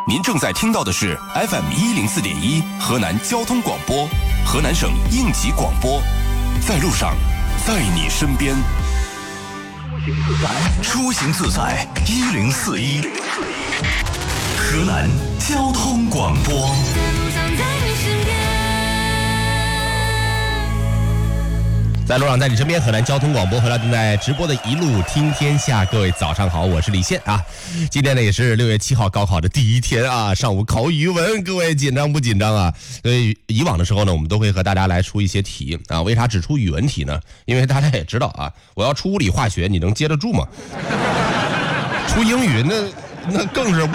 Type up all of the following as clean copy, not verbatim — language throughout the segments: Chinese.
您正在听到的是 FM104.1 河南交通广播，河南省应急广播，在路上，在你身边。出行自在1041，河南交通广播。 在路上，在你身边，河南交通广播，河南正在直播的一路听天下。各位早上好，我是李现啊。今天呢也是6月7号高考的第一天啊，上午考语文，各位紧张不紧张啊？所以以往的时候呢，我们都会和大家来出一些题啊。为啥只出语文题呢？因为大家也知道啊，我要出物理化学，你能接得住吗？出英语那更是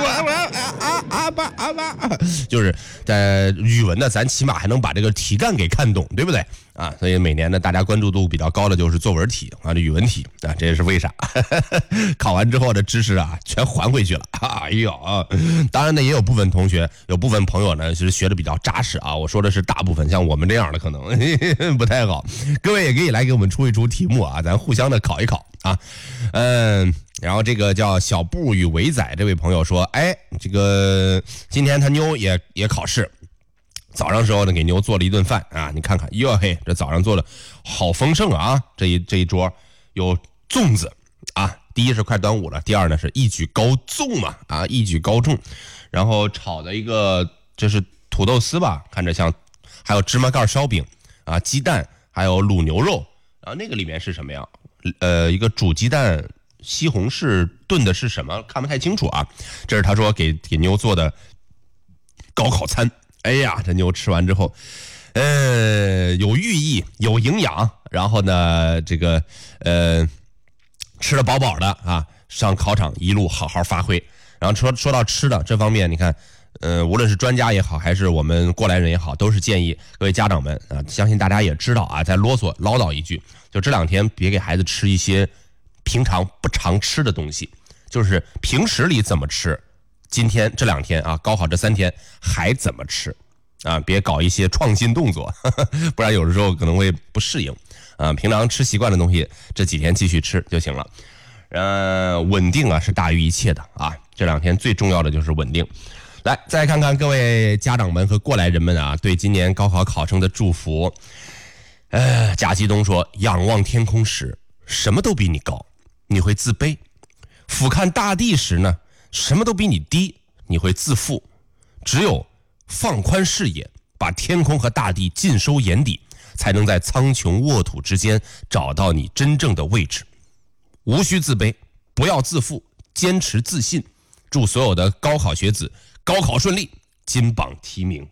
就是在语文呢，咱起码还能把这个题干给看懂，对不对啊？所以每年呢，大家关注度比较高的就是作文题啊，这语文题啊，这也是为啥？考完之后的知识啊，全还回去了。哎呦啊！当然呢，也有部分同学，有部分朋友呢，其实学的比较扎实啊。我说的是大部分，像我们这样的可能不太好。各位也可以来给我们出一出题目啊，咱互相的考一考啊。然后这个叫小布与伟仔这位朋友说，哎，这个今天他妞也考试，早上时候呢给妞做了一顿饭啊，你看看，哟嘿，这早上做的好丰盛啊，这一桌有粽子啊，第一是快端午了，第二呢是一举高粽嘛啊，一举高中，然后炒的一个这是土豆丝吧，看着像，还有芝麻盖烧饼啊，鸡蛋，还有卤牛肉，然后那个里面是什么呀？一个煮鸡蛋。西红柿炖的是什么？看不太清楚啊。这是他说给妞做的高考餐。哎呀，这妞吃完之后，有寓意，有营养。然后呢，这个吃得饱饱的啊，上考场一路好好发挥。然后说到吃的这方面，你看，无论是专家也好，还是我们过来人也好，都是建议各位家长们啊，相信大家也知道啊，再啰嗦唠叨一句，就这2天别给孩子吃一些平常不常吃的东西，就是平时里怎么吃，今天这2天啊，高考这3天还怎么吃啊？别搞一些创新动作，不然有的时候可能会不适应啊。平常吃习惯的东西，这几天继续吃就行了。稳定啊是大于一切的啊，这2天最重要的就是稳定。来，再看看各位家长们和过来人们啊，对今年高考考生的祝福。贾继东说：仰望天空时，什么都比你高，你会自卑；俯瞰大地时呢，什么都比你低，你会自负。只有放宽视野，把天空和大地尽收眼底，才能在苍穹沃土之间找到你真正的位置。无需自卑，不要自负，坚持自信。祝所有的高考学子高考顺利，金榜题名。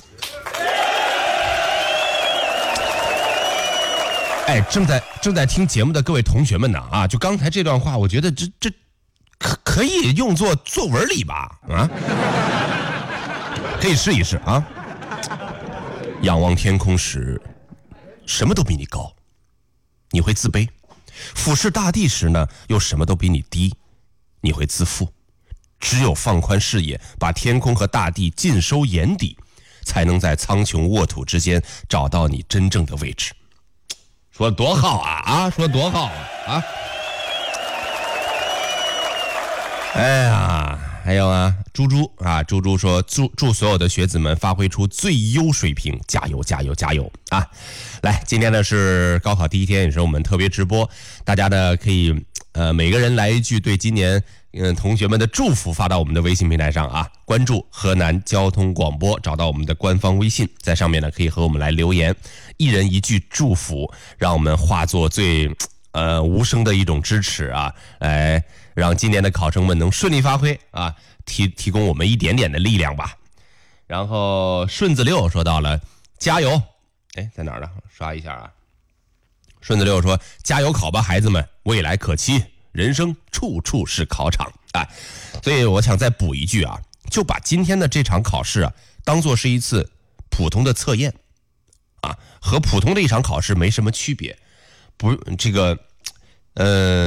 哎，正在听节目的各位同学们呢啊，就刚才这段话，我觉得这可以用作作文里吧啊，可以试一试啊。仰望天空时，什么都比你高，你会自卑；俯视大地时呢，又什么都比你低，你会自负。只有放宽视野，把天空和大地尽收眼底，才能在苍穹沃土之间找到你真正的位置。说得多好啊！说得多好啊！哎呀，还有啊，猪猪说祝所有的学子们发挥出最优水平，加油加油加油啊！来，今天呢是高考第一天，也是我们特别直播，大家呢可以每个人来一句对今年同学们的祝福，发到我们的微信平台上啊，关注河南交通广播，找到我们的官方微信，在上面呢可以和我们来留言，一人一句祝福，让我们化作最无声的一种支持啊，来让今年的考生们能顺利发挥啊，提供我们一点点的力量吧。然后顺子六说到了加油，哎，在哪儿呢？刷一下啊。顺子六说加油考吧，孩子们，未来可期。人生处处是考场啊，所以我想再补一句啊，就把今天的这场考试啊，当作是一次普通的测验啊，和普通的一场考试没什么区别，不，这个